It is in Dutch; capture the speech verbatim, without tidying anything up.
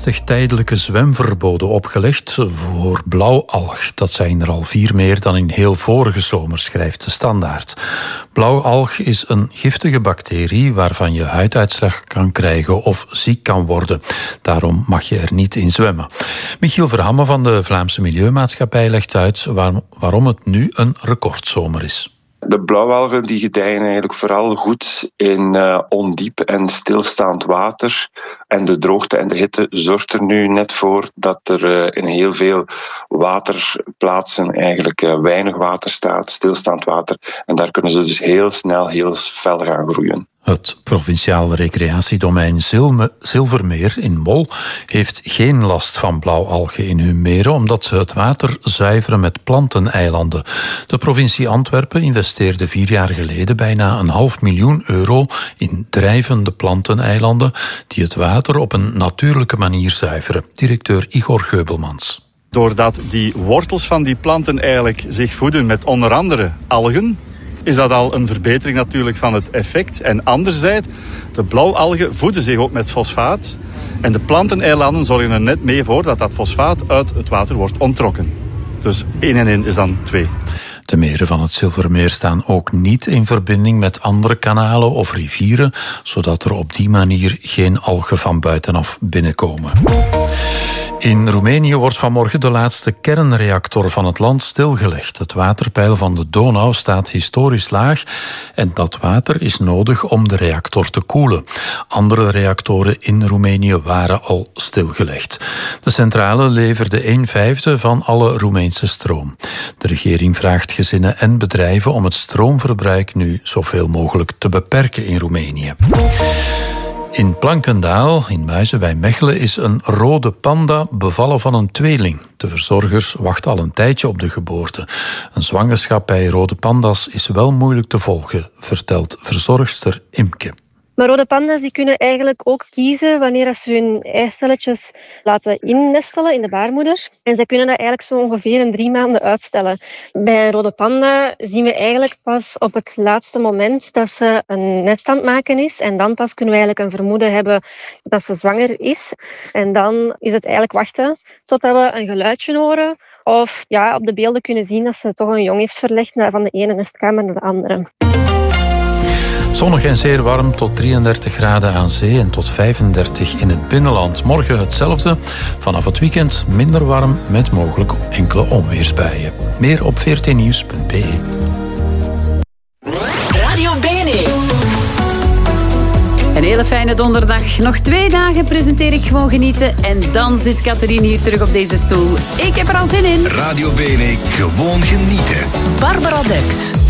zestig tijdelijke zwemverboden opgelegd voor blauwalg. Dat zijn er al vier meer dan in heel vorige zomer, schrijft de Standaard. Blauwalg is een giftige bacterie waarvan je huiduitslag kan krijgen of ziek kan worden. Daarom mag je er niet in zwemmen. Michiel Verhamme van de Vlaamse Milieumaatschappij legt uit waarom het nu een recordzomer is. De blauwalgen die gedijen eigenlijk vooral goed in uh, ondiep en stilstaand water. En de droogte en de hitte zorgt er nu net voor dat er uh, in heel veel waterplaatsen eigenlijk uh, weinig water staat, stilstaand water. En daar kunnen ze dus heel snel, heel fel gaan groeien. Het provinciaal recreatiedomein Zilvermeer in Mol heeft geen last van blauwalgen in hun meren, omdat ze het water zuiveren met planteneilanden. De provincie Antwerpen investeerde vier jaar geleden bijna een half miljoen euro in drijvende planteneilanden die het water op een natuurlijke manier zuiveren. Directeur Igor Geubelmans. Doordat die wortels van die planten eigenlijk zich voeden met onder andere algen, is dat al een verbetering natuurlijk van het effect. En anderzijds, de blauwalgen voeden zich ook met fosfaat. En de planteneilanden zorgen er net mee voor dat dat fosfaat uit het water wordt onttrokken. Dus één en één is dan twee. De meren van het Zilvermeer staan ook niet in verbinding met andere kanalen of rivieren, zodat er op die manier geen algen van buitenaf binnenkomen. In Roemenië wordt vanmorgen de laatste kernreactor van het land stilgelegd. Het waterpeil van de Donau staat historisch laag en dat water is nodig om de reactor te koelen. Andere reactoren in Roemenië waren al stilgelegd. De centrale leverde een vijfde van alle Roemeense stroom. De regering vraagt gezinnen en bedrijven om het stroomverbruik nu zoveel mogelijk te beperken in Roemenië. In Plankendaal, in Muizen bij Mechelen, is een rode panda bevallen van een tweeling. De verzorgers wachten al een tijdje op de geboorte. Een zwangerschap bij rode panda's is wel moeilijk te volgen, vertelt verzorgster Imke. Maar rode panda's die kunnen eigenlijk ook kiezen wanneer ze hun eicelletjes laten innestelen in de baarmoeder. En zij kunnen dat eigenlijk zo ongeveer een drie maanden uitstellen. Bij een rode panda zien we eigenlijk pas op het laatste moment dat ze een nest aan het maken is. En dan pas kunnen we eigenlijk een vermoeden hebben dat ze zwanger is. En dan is het eigenlijk wachten totdat we een geluidje horen. Of ja, op de beelden kunnen zien dat ze toch een jong heeft verlegd van de ene nestkamer naar de andere. Zonnig en zeer warm, tot drieëndertig graden aan zee en tot vijfendertig in het binnenland. Morgen hetzelfde. Vanaf het weekend minder warm met mogelijk enkele onweersbuien. Meer op v r t nieuws punt b e. Radio B N E. Een hele fijne donderdag. Nog twee dagen presenteer ik Gewoon Genieten. En dan zit Catherine hier terug op deze stoel. Ik heb er al zin in. Radio B N E, Gewoon Genieten. Barbara Dux.